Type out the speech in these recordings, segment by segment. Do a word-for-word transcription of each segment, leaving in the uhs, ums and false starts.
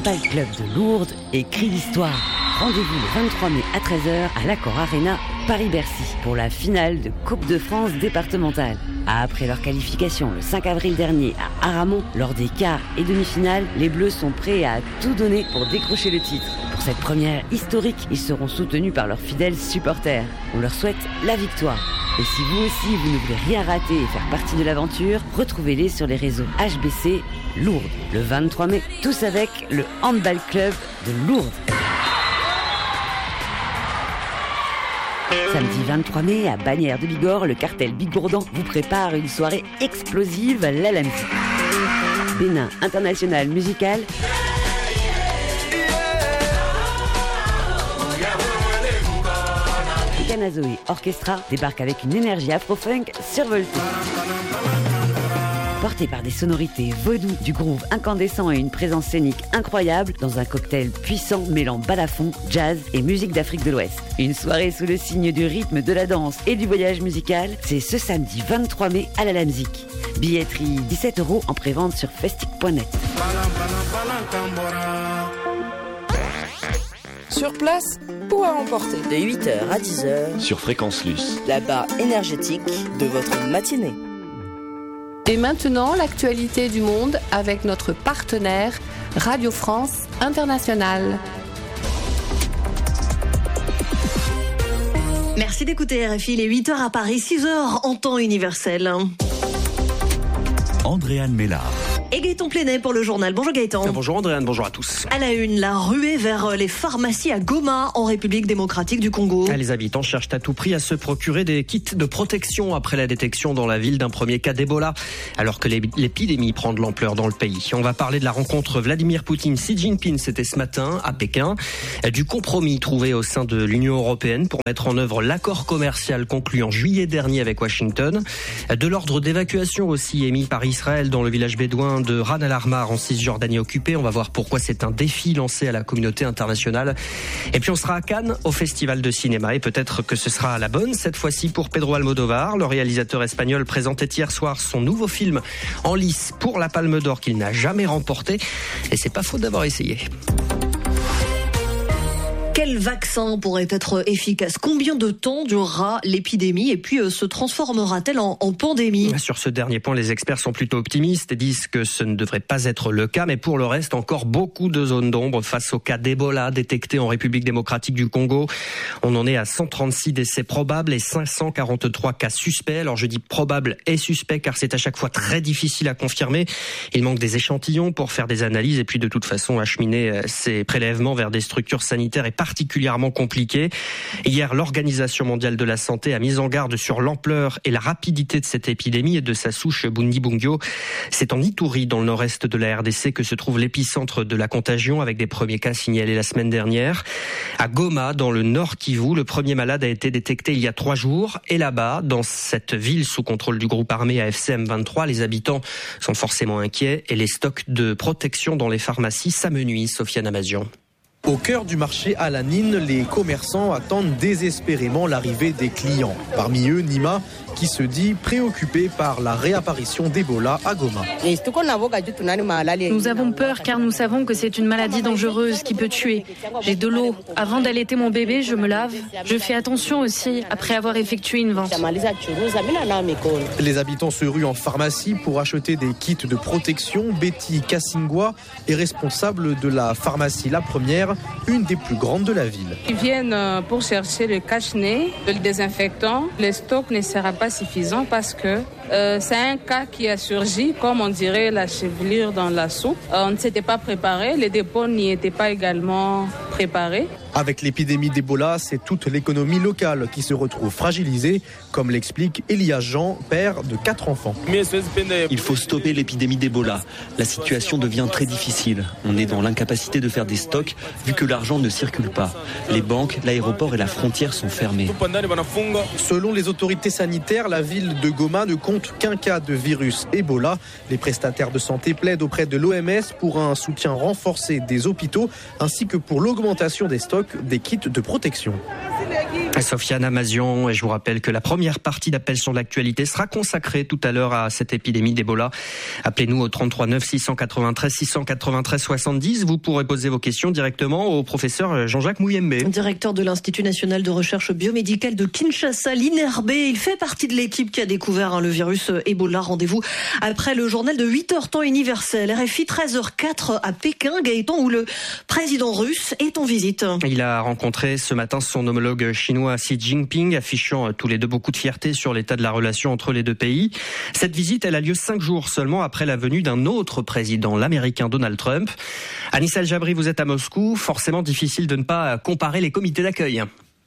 Handball Club de Lourdes écrit l'histoire. Rendez-vous le vingt-trois mai à treize heures à l'Accor Arena, Paris-Bercy, pour la finale de Coupe de France départementale. Après leur qualification le cinq avril dernier à Aramon, lors des quarts et demi-finales, les Bleus sont prêts à tout donner pour décrocher le titre. Pour cette première historique, ils seront soutenus par leurs fidèles supporters. On leur souhaite la victoire. Et si vous aussi, vous ne voulez rien rater et faire partie de l'aventure, retrouvez-les sur les réseaux H B C Lourdes. Le vingt-trois mai, tous avec le Handball Club de Lourdes. Samedi vingt-trois mai, à Bagnères de Bigorre, le cartel Bigourdan vous prépare une soirée explosive à l'Alamzi. Bénin International Musical, Canazoe Orchestra débarque avec une énergie afro-funk survoltée. Porté par des sonorités vaudou, du groove incandescent et une présence scénique incroyable dans un cocktail puissant mêlant balafon, jazz et musique d'Afrique de l'Ouest. Une soirée sous le signe du rythme, de la danse et du voyage musical, c'est ce samedi vingt-trois mai à la Lamzik. Billetterie dix-sept euros en prévente sur festic point net. Sur place ou à emporter. De huit heures à dix heures. Sur Fréquence Luce. La barre énergétique de votre matinée. Et maintenant, l'actualité du monde avec notre partenaire Radio France Internationale. Merci d'écouter R F I, il est huit heures à Paris, six heures en temps universel. Andréane Mélard. Et Gaëtan Plenet pour le journal. Bonjour Gaëtan. Bonjour Andréane, bonjour à tous. À la une, la ruée vers les pharmacies à Goma, en République démocratique du Congo. Les habitants cherchent à tout prix à se procurer des kits de protection après la détection dans la ville d'un premier cas d'Ebola, alors que l'épidémie prend de l'ampleur dans le pays. On va parler de la rencontre Vladimir Poutine-Xi Jinping, c'était ce matin à Pékin, du compromis trouvé au sein de l'Union européenne pour mettre en œuvre l'accord commercial conclu en juillet dernier avec Washington, de l'ordre d'évacuation aussi émis par Israël dans le village bédouin de Ran al-Armar en Cisjordanie occupée. On va voir pourquoi c'est un défi lancé à la communauté internationale. Et puis on sera à Cannes au festival de cinéma et peut-être que ce sera la bonne cette fois-ci pour Pedro Almodóvar. Le réalisateur espagnol présentait hier soir son nouveau film en lice pour la Palme d'Or qu'il n'a jamais remporté et c'est pas faute d'avoir essayé. Quel vaccin pourrait être efficace? Combien de temps durera l'épidémie et puis euh, se transformera-t-elle en, en pandémie? Sur ce dernier point, les experts sont plutôt optimistes et disent que ce ne devrait pas être le cas. Mais pour le reste, encore beaucoup de zones d'ombre face au cas d'Ebola détecté en République démocratique du Congo. On en est à cent trente-six décès probables et cinq cent quarante-trois cas suspects. Alors je dis probable et suspect car c'est à chaque fois très difficile à confirmer. Il manque des échantillons pour faire des analyses et puis de toute façon acheminer ces prélèvements vers des structures sanitaires et particulièrement compliqué. Hier, l'Organisation mondiale de la santé a mis en garde sur l'ampleur et la rapidité de cette épidémie et de sa souche Bundibugyo. C'est en Ituri, dans le nord-est de la R D C, que se trouve l'épicentre de la contagion, avec des premiers cas signalés la semaine dernière. À Goma, dans le nord Kivu, le premier malade a été détecté il y a trois jours. Et là-bas, dans cette ville sous contrôle du groupe armé A F C M vingt-trois, les habitants sont forcément inquiets et les stocks de protection dans les pharmacies s'amenuisent. Sofiane Amazian. Au cœur du marché à la Nine, les commerçants attendent désespérément l'arrivée des clients. Parmi eux, Nima, qui se dit préoccupé par la réapparition d'Ebola à Goma. Nous avons peur car nous savons que c'est une maladie dangereuse qui peut tuer. J'ai de l'eau. Avant d'allaiter mon bébé, je me lave. Je fais attention aussi après avoir effectué une vente. Les habitants se ruent en pharmacie pour acheter des kits de protection. Betty Kassingwa est responsable de la pharmacie La Première, une des plus grandes de la ville. Ils viennent pour chercher le cache-nez, le désinfectant. Le stock ne sera pas suffisant parce que euh, c'est un cas qui a surgi, comme on dirait la chevelure dans la soupe. Euh, on ne s'était pas préparé, les dépôts n'y étaient pas également préparés. Avec l'épidémie d'Ebola, c'est toute l'économie locale qui se retrouve fragilisée, comme l'explique Elias Jean, père de quatre enfants. Il faut stopper l'épidémie d'Ebola. La situation devient très difficile. On est dans l'incapacité de faire des stocks vu que l'argent ne circule pas. Les banques, l'aéroport et la frontière sont fermés. Selon les autorités sanitaires, la ville de Goma ne compte qu'un cas de virus Ebola. Les prestataires de santé plaident auprès de l'O M S pour un soutien renforcé des hôpitaux ainsi que pour l'augmentation des stocks des kits de protection. Sofiane Amazian, et je vous rappelle que la première partie d'Appel sur l'actualité sera consacrée tout à l'heure à cette épidémie d'Ebola. Appelez-nous au trente-trois neuf six cent quatre-vingt-treize six cent quatre-vingt-treize soixante-dix. Vous pourrez poser vos questions directement au professeur Jean-Jacques Mouyembe. Directeur de l'Institut national de recherche biomédicale de Kinshasa, l'I N R B. Il fait partie de l'équipe qui a découvert hein, le virus Ebola. Rendez-vous après le journal de huit heures temps universel. R F I treize heures quatre à Pékin, Gaëtan, où le président russe est en visite. Il a rencontré ce matin son homologue chinois Xi Jinping, affichant tous les deux beaucoup de fierté sur l'état de la relation entre les deux pays. Cette visite, elle a lieu cinq jours seulement après la venue d'un autre président, l'américain Donald Trump. Anissa El Jabri, vous êtes à Moscou. Forcément difficile de ne pas comparer les comités d'accueil.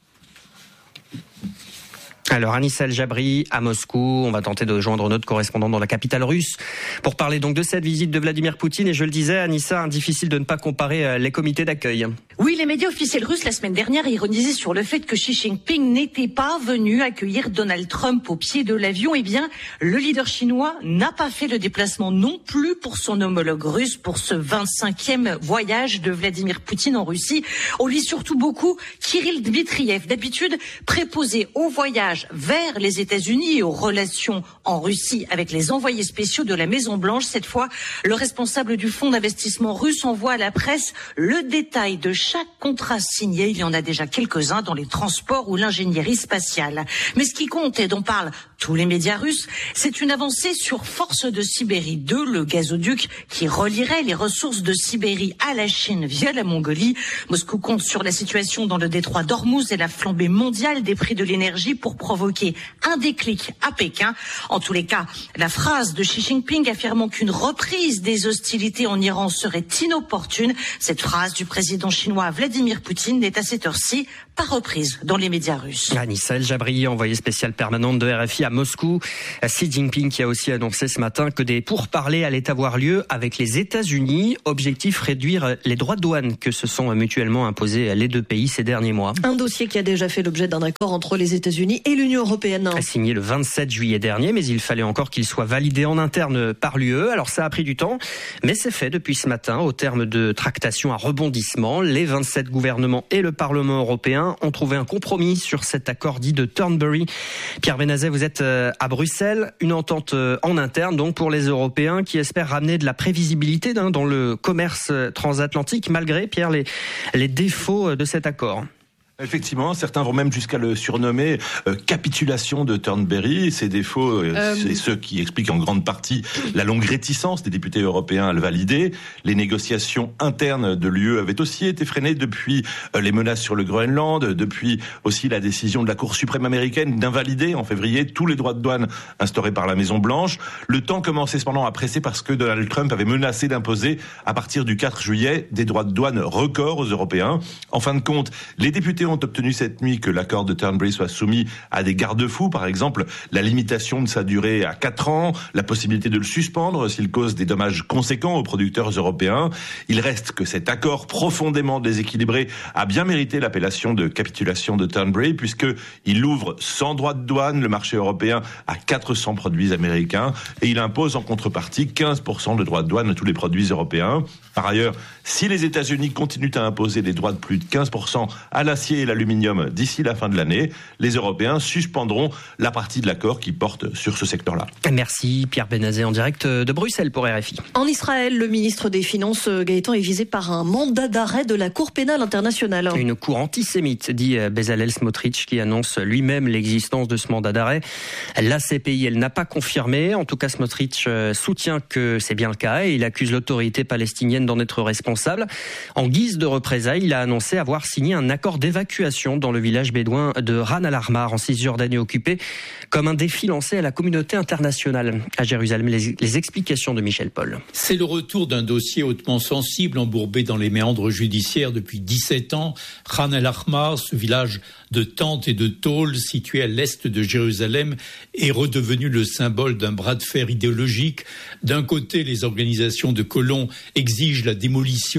Alors Anissa El Jabri à Moscou, on va tenter de joindre notre correspondant dans la capitale russe pour parler donc de cette visite de Vladimir Poutine. Et je le disais, Anissa, difficile de ne pas comparer les comités d'accueil. Oui, les médias officiels russes la semaine dernière ironisaient sur le fait que Xi Jinping n'était pas venu accueillir Donald Trump au pied de l'avion. Eh bien, le leader chinois n'a pas fait le déplacement non plus pour son homologue russe pour ce vingt-cinquième voyage de Vladimir Poutine en Russie. On lit surtout beaucoup Kirill Dmitriev, d'habitude préposé au voyage vers les États-Unis et aux relations en Russie avec les envoyés spéciaux de la Maison-Blanche. Cette fois, le responsable du fonds d'investissement russe envoie à la presse le détail de chaque contrat signé. Il y en a déjà quelques-uns dans les transports ou l'ingénierie spatiale. Mais ce qui compte et dont parlent tous les médias russes, c'est une avancée sur Force de Sibérie deux, le gazoduc qui relierait les ressources de Sibérie à la Chine via la Mongolie. Moscou compte sur la situation dans le détroit d'Ormuz et la flambée mondiale des prix de l'énergie pour provoquer un déclic à Pékin. En tous les cas, la phrase de Xi Jinping affirmant qu'une reprise des hostilités en Iran serait inopportune, cette phrase du président chinois Vladimir Poutine n'est à cette heure-ci pas reprise dans les médias russes. Anissa El Jabri, envoyée spéciale permanente de R F I à Moscou. Xi Jinping qui a aussi annoncé ce matin que des pourparlers allaient avoir lieu avec les États-Unis. Objectif, réduire les droits de douane que se sont mutuellement imposés les deux pays ces derniers mois. Un dossier qui a déjà fait l'objet d'un accord entre les États-Unis et l'Union européenne. Signé le vingt-sept juillet dernier, mais il fallait encore qu'il soit validé en interne par l'U E. Alors ça a pris du temps, mais c'est fait depuis ce matin au terme de tractations à rebondissement. Les vingt-sept gouvernements et le Parlement européen ont trouvé un compromis sur cet accord dit de Turnberry. Pierre Benazet, vous êtes à Bruxelles, une entente en interne donc pour les Européens qui espèrent ramener de la prévisibilité dans le commerce transatlantique malgré, Pierre, les, les défauts de cet accord. Effectivement, certains vont même jusqu'à le surnommer euh, capitulation de Turnberry. Ces défauts, euh, euh... c'est ceux qui expliquent en grande partie la longue réticence des députés européens à le valider. Les négociations internes de l'U E avaient aussi été freinées depuis euh, les menaces sur le Groenland, depuis aussi la décision de la Cour suprême américaine d'invalider en février tous les droits de douane instaurés par la Maison-Blanche. Le temps commençait cependant à presser parce que Donald Trump avait menacé d'imposer à partir du quatre juillet des droits de douane records aux Européens. En fin de compte, les députés ont obtenu cette nuit que l'accord de Turnberry soit soumis à des garde-fous, par exemple la limitation de sa durée à quatre ans, la possibilité de le suspendre s'il cause des dommages conséquents aux producteurs européens. Il reste que cet accord profondément déséquilibré a bien mérité l'appellation de capitulation de Turnberry puisqu'il ouvre sans droit de douane le marché européen à quatre cents produits américains et il impose en contrepartie quinze pour cent de droits de douane à tous les produits européens. Par ailleurs, si les États-Unis continuent à imposer des droits de plus de quinze pour cent à l'acier et l'aluminium d'ici la fin de l'année, les Européens suspendront la partie de l'accord qui porte sur ce secteur-là. Merci Pierre Benazet en direct de Bruxelles pour R F I. En Israël, le ministre des Finances Gaëtan est visé par un mandat d'arrêt de la Cour pénale internationale. Une cour antisémite, dit Bezalel Smotrich, qui annonce lui-même l'existence de ce mandat d'arrêt. La C P I, elle n'a pas confirmé. En tout cas, Smotrich soutient que c'est bien le cas et il accuse l'autorité palestinienne d'en être responsable. En guise de représailles, il a annoncé avoir signé un accord d'évacuation dans le village bédouin de Ran al-Ahmar en Cisjordanie occupée comme un défi lancé à la communauté internationale. À Jérusalem, les, les explications de Michel Paul. C'est le retour d'un dossier hautement sensible embourbé dans les méandres judiciaires depuis dix-sept ans. Ran al-Ahmar, ce village de tentes et de tôles situé à l'est de Jérusalem, est redevenu le symbole d'un bras de fer idéologique. D'un côté, les organisations de colons exigent la démolition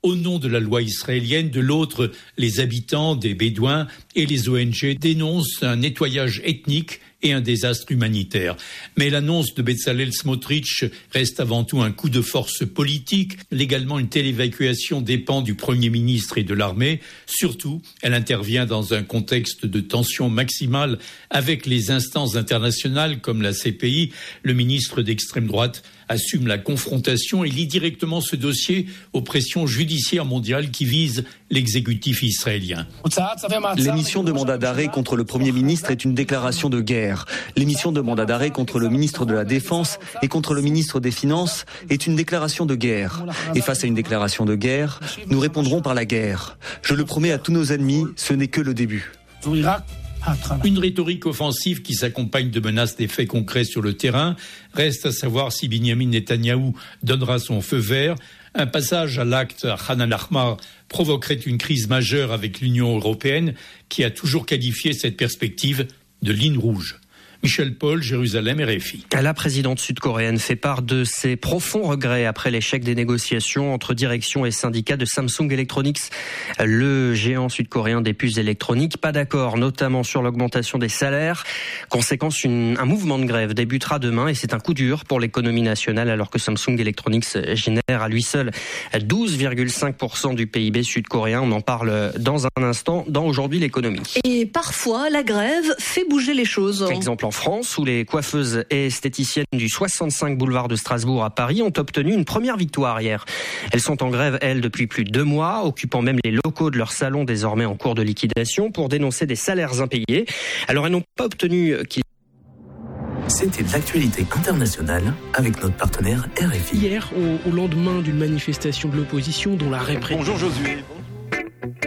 au nom de la loi israélienne. De l'autre, les habitants des Bédouins et les O N G dénoncent un nettoyage ethnique et un désastre humanitaire. Mais l'annonce de Bezalel Smotrich reste avant tout un coup de force politique. Légalement, une telle évacuation dépend du Premier ministre et de l'armée. Surtout, elle intervient dans un contexte de tension maximale avec les instances internationales comme la C P I. Le ministre d'extrême droite assume la confrontation et lie directement ce dossier aux pressions judiciaires mondiales qui visent l'exécutif israélien. L'émission de mandat d'arrêt contre le Premier ministre est une déclaration de guerre. L'émission de mandat d'arrêt contre le ministre de la Défense et contre le ministre des Finances est une déclaration de guerre. Et face à une déclaration de guerre, nous répondrons par la guerre. Je le promets à tous nos ennemis, ce n'est que le début. Une rhétorique offensive qui s'accompagne de menaces d'effets concrets sur le terrain. Reste à savoir si Binyamin Netanyahou donnera son feu vert. Un passage à l'acte à Khan al-Ahmar provoquerait une crise majeure avec l'Union européenne qui a toujours qualifié cette perspective de ligne rouge. Michel Paul, Jérusalem, R F I. La présidente sud-coréenne fait part de ses profonds regrets après l'échec des négociations entre direction et syndicats de Samsung Electronics, le géant sud-coréen des puces électroniques. Pas d'accord, notamment sur l'augmentation des salaires. Conséquence, une, un mouvement de grève débutera demain et c'est un coup dur pour l'économie nationale alors que Samsung Electronics génère à lui seul douze virgule cinq pour cent du P I B sud-coréen. On en parle dans un instant dans Aujourd'hui l'économie. Et parfois, la grève fait bouger les choses. Exemple en France, où les coiffeuses et esthéticiennes du soixante-cinq boulevard de Strasbourg à Paris ont obtenu une première victoire hier. Elles sont en grève, elles, depuis plus de deux mois, occupant même les locaux de leur salon désormais en cours de liquidation pour dénoncer des salaires impayés. Alors elles n'ont pas obtenu qu'ils... C'était l'actualité internationale avec notre partenaire R F I. Hier, au, au lendemain d'une manifestation de l'opposition dont la répression... Bonjour Josué.